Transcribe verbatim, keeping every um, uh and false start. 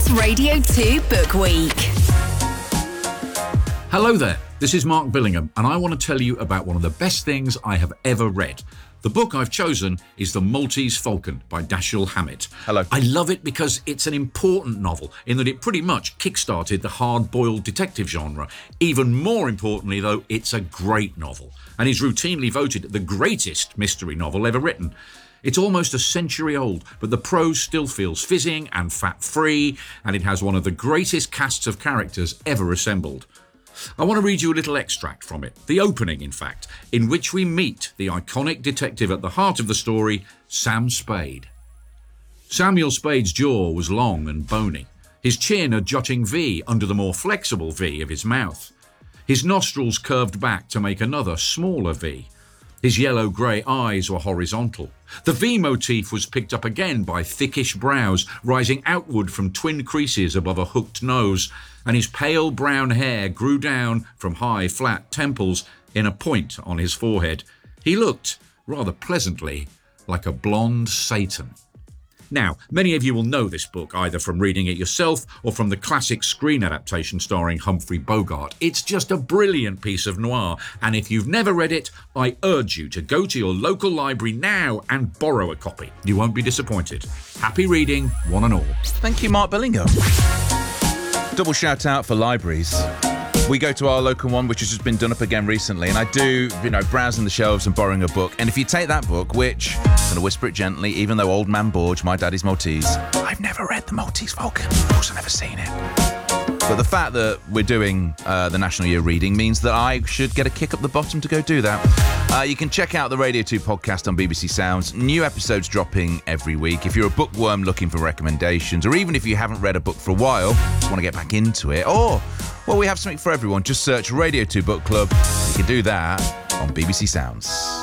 Radio two Book Week. Hello there, this is Mark Billingham, and I want to tell you about one of the best things I have ever read. The book I've chosen is The Maltese Falcon by Dashiell Hammett. Hello. I love it because it's an important novel in that it pretty much kick-started the hard-boiled detective genre. Even more importantly, though, it's a great novel and is routinely voted the greatest mystery novel ever written. It's almost a century old, but the prose still feels fizzing and fat-free, and it has one of the greatest casts of characters ever assembled. I want to read you a little extract from it, the opening in fact, in which we meet the iconic detective at the heart of the story, Sam Spade. Samuel Spade's jaw was long and bony, his chin a jutting V under the more flexible V of his mouth. His nostrils curved back to make another, smaller V. His yellow-grey eyes were horizontal. The V motif was picked up again by thickish brows rising outward from twin creases above a hooked nose, and his pale brown hair grew down from high, flat temples in a point on his forehead. He looked, rather pleasantly, like a blonde Satan. Now, many of you will know this book either from reading it yourself or from the classic screen adaptation starring Humphrey Bogart. It's just a brilliant piece of noir, and if you've never read it, I urge you to go to your local library now and borrow a copy. You won't be disappointed. Happy reading, one and all. Thank you, Mark Billingham. Double shout out for libraries. We go to our local one, which has just been done up again recently, and I do, you know, browsing the shelves and borrowing a book. And if you take that book, which, I'm going to whisper it gently, even though Old Man Borge, my daddy's Maltese, I've never read The Maltese Falcon. Of course, I've never seen it. But the fact that we're doing uh, the National Year Reading means that I should get a kick up the bottom to go do that. Uh, you can check out the Radio two podcast on B B C Sounds. New episodes dropping every week. If you're a bookworm looking for recommendations, or even if you haven't read a book for a while, just want to get back into it, or, well, we have something for everyone. Just search Radio two Book Club. You can do that on B B C Sounds.